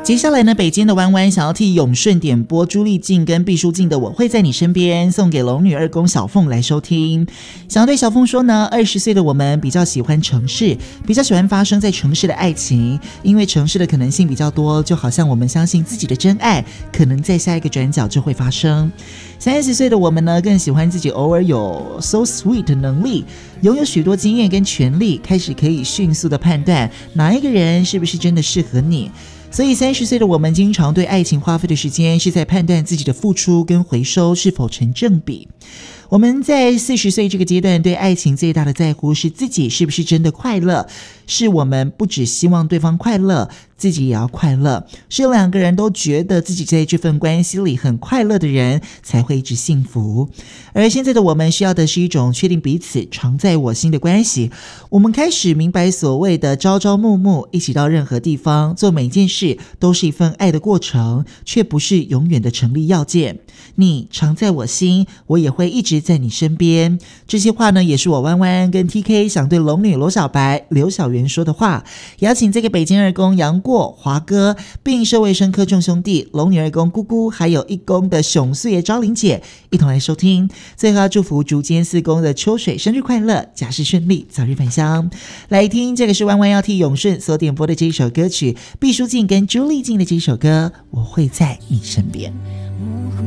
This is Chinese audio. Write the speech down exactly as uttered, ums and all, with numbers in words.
接下来呢，北京的弯弯想要替永顺点播朱丽静跟毕书尽的《我会在你身边》，送给龙女二公小凤来收听。想要对小凤说呢，二十岁的我们比较喜欢城市，比较喜欢发生在城市的爱情，因为城市的可能性比较多，就好像我们相信自己的真爱可能在下一个转角就会发生。三十岁的我们呢，更喜欢自己偶尔有 so sweet 的能力，拥有许多经验跟权利，开始可以迅速的判断哪一个人是不是真的适合你。所以三十岁的我们经常对爱情花费的时间是在判断自己的付出跟回收是否成正比。我们在四十岁这个阶段对爱情最大的在乎是自己是不是真的快乐，是我们不只希望对方快乐，自己也要快乐，是两个人都觉得自己在这份关系里很快乐的人才会一直幸福。而现在的我们需要的是一种确定彼此常在我心的关系，我们开始明白所谓的朝朝暮暮，一起到任何地方做每件事都是一份爱的过程，却不是永远的成立要件。你常在我心，我也会一直在你身边。这些话呢，也是我弯弯跟 T K 想对龙女罗小白、刘小媛说的话。邀请这个北京二公杨过、华哥，并社卫生科众兄弟龙女二公姑姑，还有一公的熊四爷昭玲姐一同来收听。最后要祝福竹间四公的秋水生日快乐，假释顺利，早日返乡。来听这个是弯弯要替永顺所点播的这一首歌曲，毕书尽跟朱丽静的这一首歌《我会在你身边》。